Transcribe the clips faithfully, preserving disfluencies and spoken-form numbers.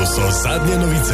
so zadnje novice.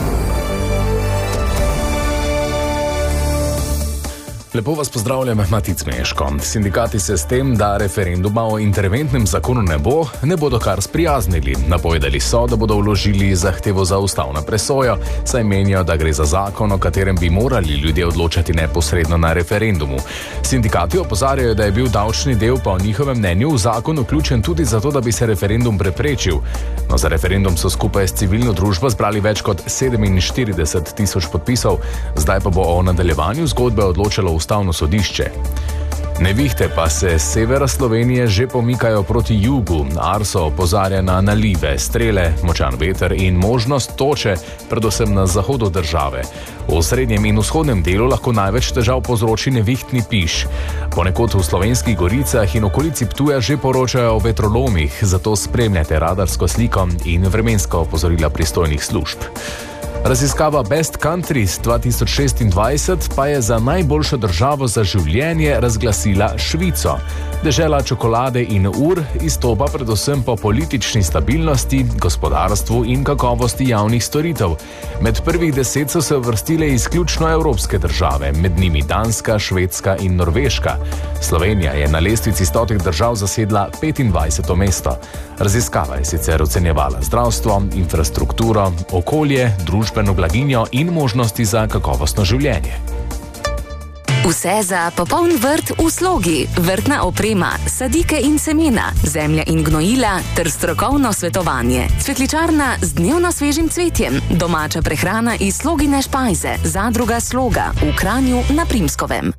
Lepo vas pozdravljam, Matic Meško. Sindikati se s tem, da referenduma o interventnem zakonu ne bo, ne bodo kar sprijaznili. Napovedali so, da bodo vložili zahtevo za ustavno presojo, saj menijo, da gre za zakon, o katerem bi morali ljudje odločati neposredno na referendumu. Sindikati opozarjajo, da je bil davčni del po njihovem mnenju v zakon vključen tudi zato, da bi se referendum preprečil. No, za referendum so skupaj s civilno družbo zbrali več kot sedeminštirideset tisoč podpisov, zdaj pa bo o nadaljevanju zgodbe odločalo Ustavno sodišče. Nevihte pa se s severa Slovenije že pomikajo proti jugu. Arso opozarja na nalive, strele, močan veter in možnost toče, predvsem na zahodu države. V srednjem in vzhodnem delu lahko največ težav povzroči nevihtni piš. Ponekod v Slovenskih goricah in okolici Ptuja že poročajo o vetrolomih, zato spremljate radarsko sliko in vremenska opozorila pristojnih služb. Raziskava Best Countries dva tisoč šestindvajset pa je za najboljšo državo za življenje razglasila Švico. Dežela čokolade in ur izstopa predvsem po politični stabilnosti, gospodarstvu in kakovosti javnih storitev. Med prvih deset so se uvrstile izključno evropske države, med njimi Danska, Švedska in Norveška. Slovenija je na lestvici stotih držav zasedla petindvajseto mesto. Raziskava je sicer ocenjevala zdravstvo, infrastrukturo, okolje, družbeno blaginjo in možnosti za kakovostno življenje. Vse za popoln vrt v slogi, vrtna oprema, sadike in semena, zemlja in gnojila ter strokovno svetovanje. Cvetličarna z dnevno svežim cvetjem, domača prehrana iz Slogine špajze, zadruga Sloga v Kranju na Primskovem.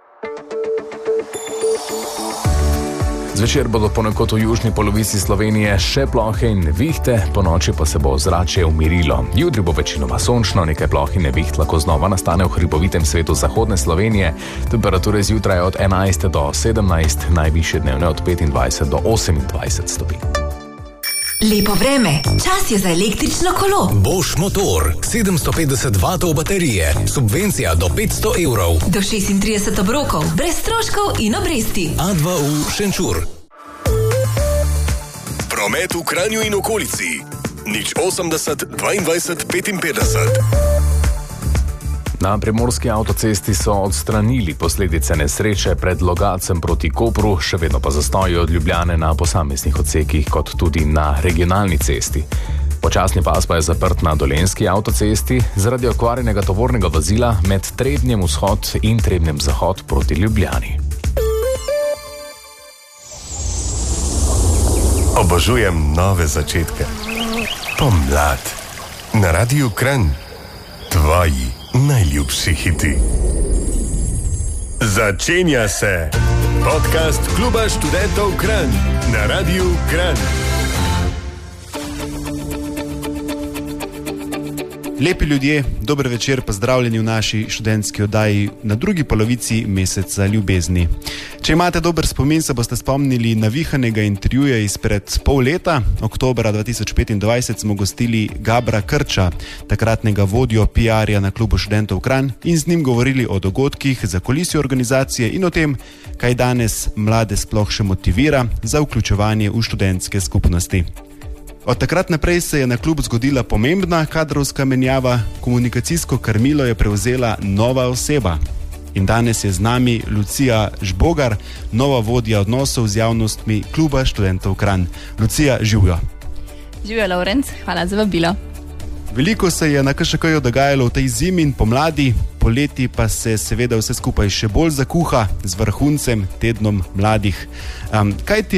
Zvečer bodo ponekod v južni polovici Slovenije še plohe in nevihte, ponoči pa se bo ozračje umirilo. Jutri bo večinoma sončno, nekaj ploh in neviht lahko znova nastane v hribovitem svetu zahodne Slovenije. Temperature zjutraj od enajst do sedemnajst, najvišje dnevne od petindvajset do osemindvajset stopinj. Lepo vreme, čas je za električno kolo. Bosch motor, sedemsto petdeset vatov baterije, subvencija do petsto evrov. Do šestintrideset obrokov, brez stroškov in obresti. A dva U Šenčur. Promet v Kranju in okolici. nič osemdeset dvaindvajset petinpetdeset. Na primorski avtocesti so odstranili posledice nesreče pred Logacem proti Kopru, še vedno pa zastoji od Ljubljane na posameznih odsekih, kot tudi na regionalni cesti. Počasni pas pa je zaprt na Dolenjski avtocesti zaradi okvarjenega tovornega vozila med Trebnjem vzhod in Trebnjem zahod proti Ljubljani. Obožujem nove začetke. Pomlad. Na Radiu Kranj. Tvoji najljubši hiti. Začenja se podcast Kluba študentov Kranj na Radiu Kranj. Lepi ljudje, dober večer, pozdravljeni v naši študentski oddaji na drugi polovici meseca ljubezni. Če imate dober spomin, se boste spomnili navihanega intervjuja izpred pol leta. Oktobra dva tisoč petindvajset smo gostili Gabra Krča, takratnega vodjo P R-ja na Klubu študentov Kranj, in z njim govorili o dogodkih za kulisijo organizacije in o tem, kaj danes mlade sploh še motivira za vključevanje v študentske skupnosti. Od takrat naprej se je na klub zgodila pomembna kadrovska menjava, komunikacijsko krmilo je prevzela nova oseba. In danes je z nami Lucija Žbogar, nova vodja odnosov z javnostmi Kluba študentov Kranj. Lucija, živjo. Živjo, Lorenc, hvala za vabilo. Veliko se je na K Š K-ju dogajalo v tej zimi in pomladi, poleti pa se seveda vse skupaj še bolj zakuha z vrhuncem tednom mladih. Um, kaj ti